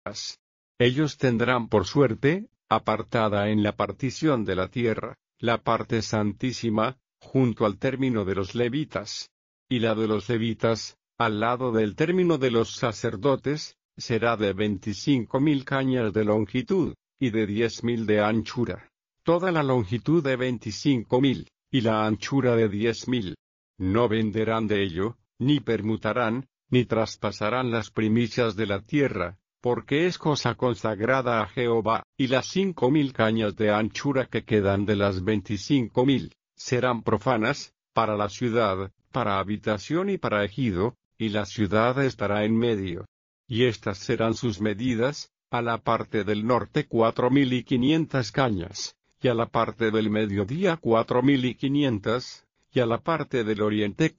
Ellos tendrán por suerte, apartada en la partición de la tierra, la parte santísima, junto al término de los levitas. Y la de los levitas, al lado del término de los sacerdotes, será de 25.000 cañas de longitud, y de 10.000 de anchura. Toda la longitud de 25.000, y la anchura de 10.000. No venderán de ello, ni permutarán, ni traspasarán las primicias de la tierra, porque es cosa consagrada a Jehová, y las 5.000 cañas de anchura que quedan de las 25.000, serán profanas, para la ciudad, para habitación y para ejido, y la ciudad estará en medio. Y estas serán sus medidas, a la parte del norte 4.500 cañas, y a la parte del mediodía 4.500, y a la parte del oriente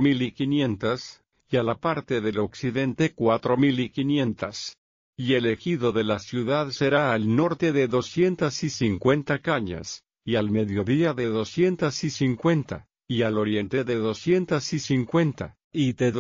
4.500, y a la parte del occidente 4.500. Y el ejido de la ciudad será al norte de 250 cañas, y al mediodía de 250, y al oriente de 250, y de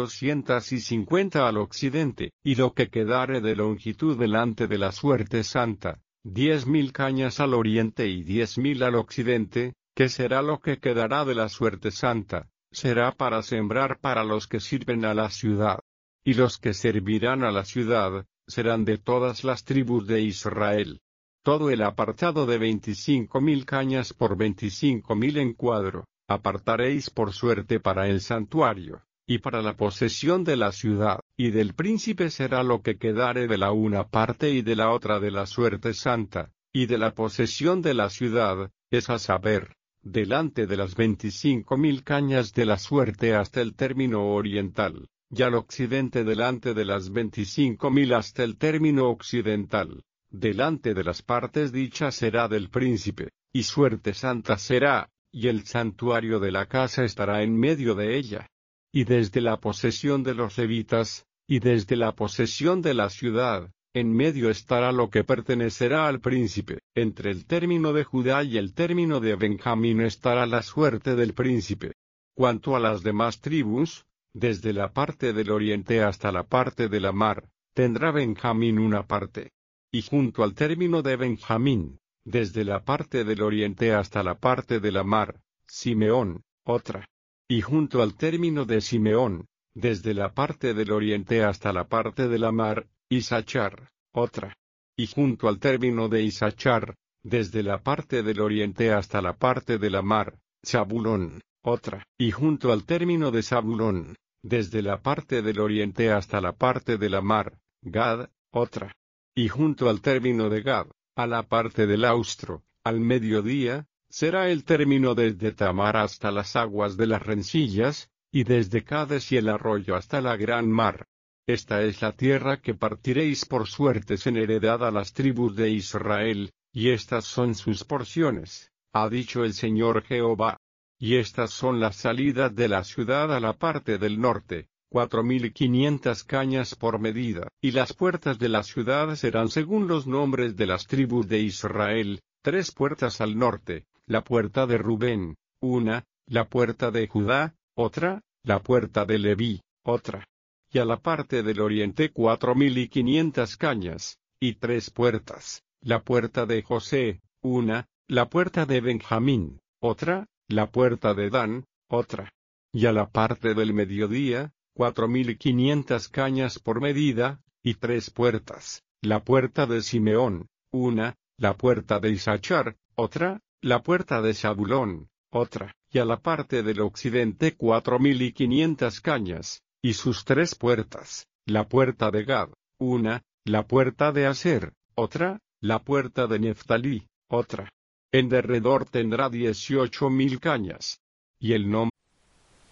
250 al occidente, y lo que quedare de longitud delante de la suerte santa, 10.000 cañas al oriente y 10.000 al occidente, que será lo que quedará de la suerte santa, será para sembrar para los que sirven a la ciudad. Y los que servirán a la ciudad, serán de todas las tribus de Israel. Todo el apartado de 25.000 cañas por 25.000 en cuadro, apartaréis por suerte para el santuario, y para la posesión de la ciudad, y del príncipe será lo que quedare de la una parte y de la otra de la suerte santa, y de la posesión de la ciudad, es a saber, delante de las 25.000 cañas de la suerte hasta el término oriental, y al occidente delante de las 25.000 hasta el término occidental, delante de las partes dichas será del príncipe, y suerte santa será, y el santuario de la casa estará en medio de ella. Y desde la posesión de los levitas, y desde la posesión de la ciudad, en medio estará lo que pertenecerá al príncipe. Entre el término de Judá y el término de Benjamín estará la suerte del príncipe. Cuanto a las demás tribus, desde la parte del oriente hasta la parte de la mar, tendrá Benjamín una parte. Y junto al término de Benjamín, desde la parte del oriente hasta la parte de la mar, Simeón, otra. Y junto al término de Simeón, desde la parte del oriente hasta la parte de la mar, Isachar, otra. Y junto al término de Isachar, desde la parte del oriente hasta la parte de la mar, Zabulón, otra. Y junto al término de Zabulón, desde la parte del oriente hasta la parte de la mar, Gad, otra. Y junto al término de Gad, a la parte del austro, al mediodía, será el término desde Tamar hasta las aguas de las rencillas, y desde Cades y el arroyo hasta la gran mar. Esta es la tierra que partiréis por suertes en heredad a las tribus de Israel, y estas son sus porciones, ha dicho el Señor Jehová. Y estas son las salidas de la ciudad a la parte del norte, 4.500 cañas por medida, y las puertas de la ciudad serán según los nombres de las tribus de Israel, 3 puertas al norte, la puerta de Rubén, una, la puerta de Judá, otra, la puerta de Leví, otra. Y a la parte del oriente 4.500 cañas, y 3 puertas, la puerta de José, una, la puerta de Benjamín, otra, la puerta de Dan, otra. Y a la parte del mediodía, 4.500 cañas por medida, y 3 puertas, la puerta de Simeón, una, la puerta de Isachar, otra, la puerta de Zabulón, otra. Y a la parte del occidente 4.500 cañas, y sus 3 puertas, la puerta de Gad, una, la puerta de Aser, otra, la puerta de Neftalí, otra. En derredor tendrá 18.000 cañas. Y el nombre